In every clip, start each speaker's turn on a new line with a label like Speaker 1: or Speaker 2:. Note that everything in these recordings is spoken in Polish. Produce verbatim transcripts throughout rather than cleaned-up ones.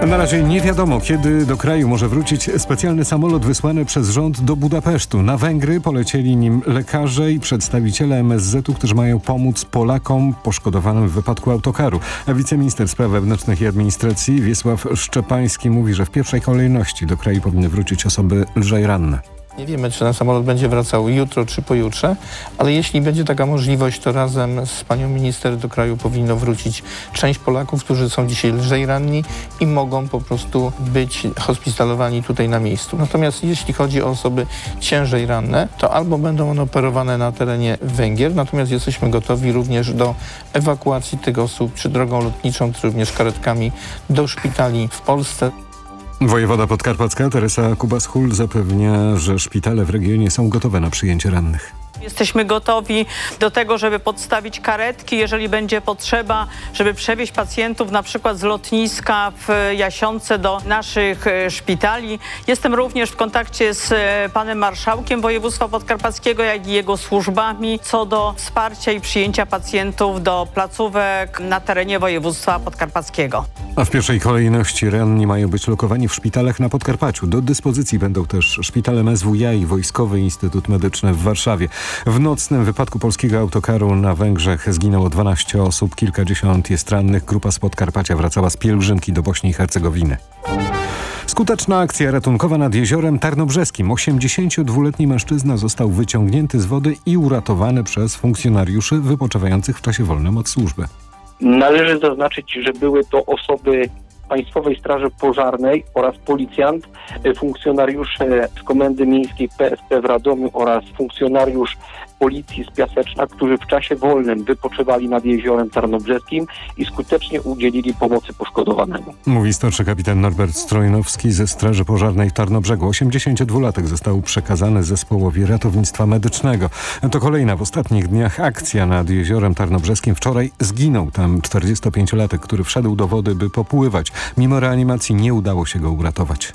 Speaker 1: Na razie nie wiadomo, kiedy do kraju może wrócić specjalny samolot wysłany przez rząd do Budapesztu. Na Węgry polecieli nim lekarze i przedstawiciele M S Z u, którzy mają pomóc Polakom poszkodowanym w wypadku autokaru. A wiceminister spraw wewnętrznych i administracji Wiesław Szczepański mówi, że w pierwszej kolejności do kraju powinny wrócić osoby lżej ranne.
Speaker 2: Nie wiemy, czy ten samolot będzie wracał jutro czy pojutrze, ale jeśli będzie taka możliwość, to razem z panią minister do kraju powinno wrócić część Polaków, którzy są dzisiaj lżej ranni i mogą po prostu być hospitalizowani tutaj na miejscu. Natomiast jeśli chodzi o osoby ciężej ranne, to albo będą one operowane na terenie Węgier, natomiast jesteśmy gotowi również do ewakuacji tych osób, czy drogą lotniczą, czy również karetkami do szpitali w Polsce.
Speaker 1: Wojewoda podkarpacka Teresa Kubas-Hul zapewnia, że szpitale w regionie są gotowe na przyjęcie rannych.
Speaker 3: Jesteśmy gotowi do tego, żeby podstawić karetki, jeżeli będzie potrzeba, żeby przewieźć pacjentów na przykład z lotniska w Jasionce do naszych szpitali. Jestem również w kontakcie z panem marszałkiem województwa podkarpackiego, jak i jego służbami co do wsparcia i przyjęcia pacjentów do placówek na terenie województwa podkarpackiego.
Speaker 1: A w pierwszej kolejności ranni mają być lokowani w szpitalach na Podkarpaciu. Do dyspozycji będą też szpital M S W i Wojskowy Instytut Medyczny w Warszawie. W nocnym wypadku polskiego autokaru na Węgrzech zginęło dwanaście osób, kilkadziesiąt jest rannych. Grupa z Podkarpacia wracała z pielgrzymki do Bośni i Hercegowiny. Skuteczna akcja ratunkowa nad jeziorem Tarnobrzeskim. osiemdziesięciodwuletni mężczyzna został wyciągnięty z wody i uratowany przez funkcjonariuszy wypoczywających w czasie wolnym od służby.
Speaker 4: Należy zaznaczyć, że były to osoby Państwowej Straży Pożarnej oraz policjant, funkcjonariusze z Komendy Miejskiej P S P w Radomiu oraz funkcjonariusz Policji z Piaseczna, którzy w czasie wolnym wypoczywali nad jeziorem Tarnobrzeskim i skutecznie udzielili pomocy poszkodowanemu.
Speaker 1: Mówi starszy kapitan Norbert Strojnowski ze Straży Pożarnej w Tarnobrzegu. osiemdziesięciodwulatek został przekazany zespołowi ratownictwa medycznego. To kolejna w ostatnich dniach akcja nad jeziorem Tarnobrzeskim. Wczoraj zginął tam czterdziestopięciolatek, który wszedł do wody, by popływać. Mimo reanimacji nie udało się go uratować.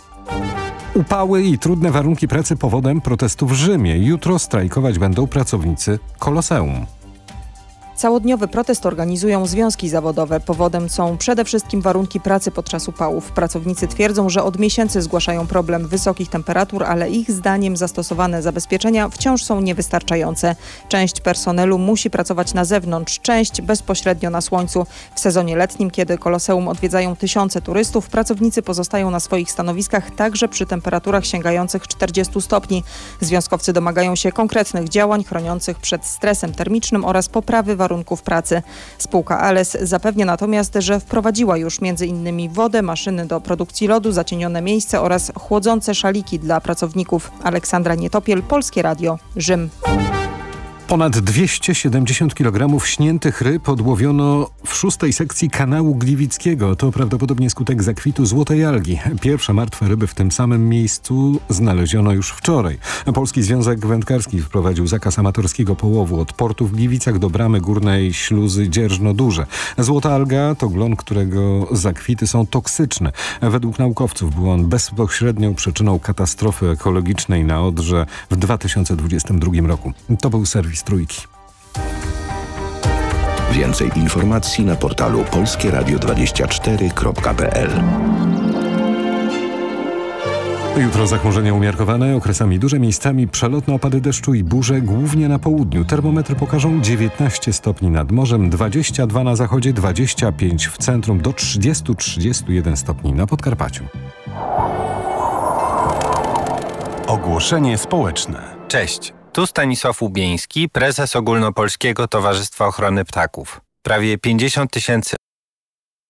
Speaker 1: Upały i trudne warunki pracy powodem protestu w Rzymie. Jutro strajkować będą pracownicy Koloseum.
Speaker 5: Całodniowy protest organizują związki zawodowe. Powodem są przede wszystkim warunki pracy podczas upałów. Pracownicy twierdzą, że od miesięcy zgłaszają problem wysokich temperatur, ale ich zdaniem zastosowane zabezpieczenia wciąż są niewystarczające. Część personelu musi pracować na zewnątrz, część bezpośrednio na słońcu. W sezonie letnim, kiedy Koloseum odwiedzają tysiące turystów, pracownicy pozostają na swoich stanowiskach także przy temperaturach sięgających czterdziestu stopni. Związkowcy domagają się konkretnych działań chroniących przed stresem termicznym oraz poprawy warunków pracy. Spółka Ales zapewnia natomiast, że wprowadziła już między innymi wodę, maszyny do produkcji lodu, zacienione miejsce oraz chłodzące szaliki dla pracowników. Aleksandra Nietopiel, Polskie Radio, Rzym.
Speaker 1: Ponad dwieście siedemdziesiąt kilogramów śniętych ryb odłowiono w szóstej sekcji kanału Gliwickiego. To prawdopodobnie skutek zakwitu złotej algi. Pierwsze martwe ryby w tym samym miejscu znaleziono już wczoraj. Polski Związek Wędkarski wprowadził zakaz amatorskiego połowu od portu w Gliwicach do bramy górnej śluzy Dzierżno-Duże. Złota alga to glon, którego zakwity są toksyczne. Według naukowców był on bezpośrednią przyczyną katastrofy ekologicznej na Odrze w dwa tysiące dwudziestym drugim roku. To był serwis Trójki.
Speaker 6: Więcej informacji na portalu polskie radio dwadzieścia cztery kropka p l.
Speaker 1: Jutro zachmurzenia umiarkowane, okresami duże, miejscami przelotne opady deszczu i burze, głównie na południu. Termometry pokażą dziewiętnaście stopni nad morzem, dwadzieścia dwa na zachodzie, dwadzieścia pięć w centrum, do trzydzieści do trzydziestu jeden stopni na Podkarpaciu.
Speaker 7: Ogłoszenie społeczne. Cześć. Tu Stanisław Łubieński, prezes Ogólnopolskiego Towarzystwa Ochrony Ptaków. Prawie pięćdziesiąt tysięcy